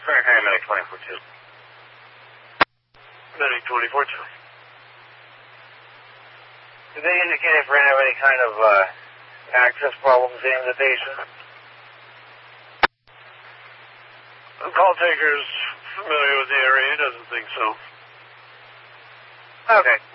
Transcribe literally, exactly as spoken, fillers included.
Fairhaven, Medic twenty-four two. Medic twenty-four two. Did they indicate if we're going to have any kind of uh, access problems in the station? The call taker's familiar with the area. He doesn't think so. Okay.